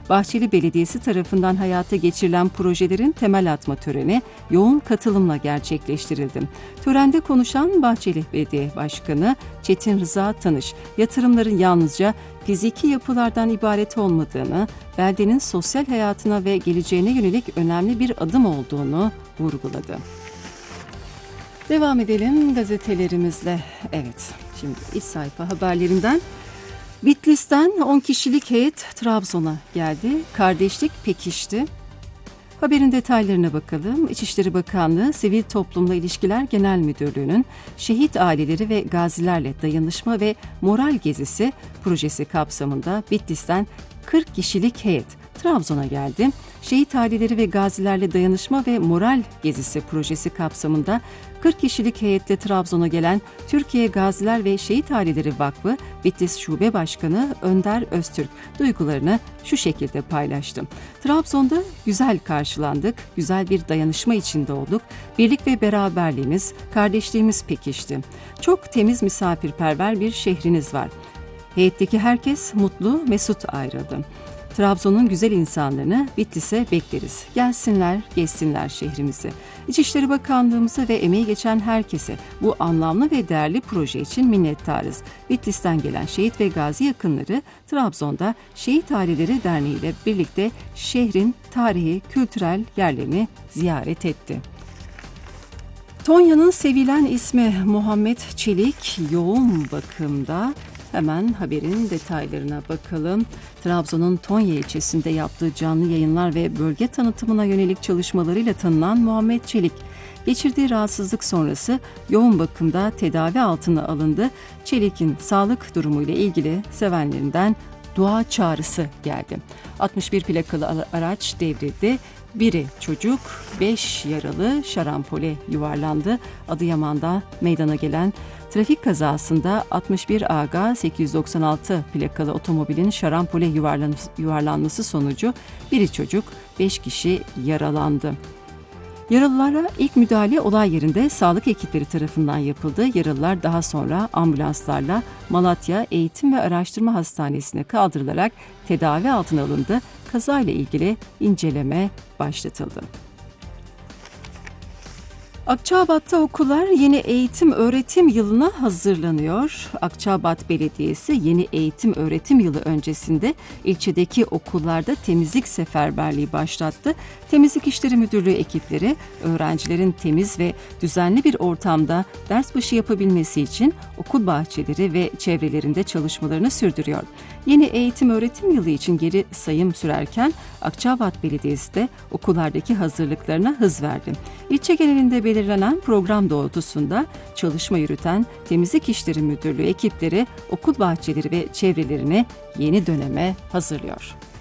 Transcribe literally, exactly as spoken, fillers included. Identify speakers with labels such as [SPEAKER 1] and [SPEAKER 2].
[SPEAKER 1] Bahçeli Belediyesi tarafından hayata geçirilen projelerin temel atma töreni yoğun katılımla gerçekleştirildi. Törende konuşan Bahçeli Belediye Başkanı Çetin Rıza Tanış, yatırımların yalnızca fiziki yapılardan ibaret olmadığını, beldenin sosyal hayatına ve geleceğine yönelik önemli bir adım olduğunu vurguladı. Devam edelim gazetelerimizle. Evet, şimdi iç sayfa haberlerinden. Bitlis'ten on kişilik heyet Trabzon'a geldi. Kardeşlik pekişti. Haberin detaylarına bakalım. İçişleri Bakanlığı Sivil Toplumla İlişkiler Genel Müdürlüğü'nün şehit aileleri ve gazilerle dayanışma ve moral gezisi projesi kapsamında Bitlis'ten kırk kişilik heyet Trabzon'a geldi. Şehit aileleri ve gazilerle dayanışma ve moral gezisi projesi kapsamında kırk kişilik heyetle Trabzon'a gelen Türkiye Gaziler ve Şehit Aileleri Vakfı Bitlis Şube Başkanı Önder Öztürk duygularını şu şekilde paylaştı. Trabzon'da güzel karşılandık, güzel bir dayanışma içinde olduk, birlik ve beraberliğimiz, kardeşliğimiz pekişti. Çok temiz, misafirperver bir şehriniz var. Heyetteki herkes mutlu, mesut ayrıldı. Trabzon'un güzel insanlarını Bitlis'e bekleriz. Gelsinler, gezsinler şehrimizi. İçişleri Bakanlığımıza ve emeği geçen herkese bu anlamlı ve değerli proje için minnettarız. Bitlis'ten gelen şehit ve gazi yakınları Trabzon'da Şehit Aileleri Derneği ile birlikte şehrin tarihi, kültürel yerlerini ziyaret etti. Tonya'nın sevilen ismi Muhammed Çelik yoğun bakımda. Hemen haberin detaylarına bakalım. Trabzon'un Tonya ilçesinde yaptığı canlı yayınlar ve bölge tanıtımına yönelik çalışmalarıyla tanınan Muhammed Çelik, geçirdiği rahatsızlık sonrası yoğun bakımda tedavi altına alındı. Çelik'in sağlık durumuyla ilgili sevenlerinden dua çağrısı geldi. altmış bir plakalı araç devrildi. Biri çocuk, beş yaralı şarampole yuvarlandı. Adıyaman'da meydana gelen trafik kazasında altmış bir A G sekiz yüz doksan altı plakalı otomobilin şarampole yuvarlanması sonucu biri çocuk, beş kişi yaralandı. Yaralılara ilk müdahale olay yerinde sağlık ekipleri tarafından yapıldı. Yaralılar daha sonra ambulanslarla Malatya Eğitim ve Araştırma Hastanesi'ne kaldırılarak tedavi altına alındı. Kazayla ilgili inceleme başlatıldı. Akçabat'ta okullar yeni eğitim öğretim yılına hazırlanıyor. Akçabat Belediyesi yeni eğitim öğretim yılı öncesinde ilçedeki okullarda temizlik seferberliği başlattı. Temizlik İşleri Müdürlüğü ekipleri öğrencilerin temiz ve düzenli bir ortamda ders başı yapabilmesi için okul bahçeleri ve çevrelerinde çalışmalarını sürdürüyor. Yeni eğitim öğretim yılı için geri sayım sürerken Akçabat Belediyesi de okullardaki hazırlıklarına hız verdi. İlçe genelinde belirlenen program doğrultusunda çalışma yürüten Temizlik İşleri Müdürlüğü ekipleri okul bahçeleri ve çevrelerini yeni döneme hazırlıyor.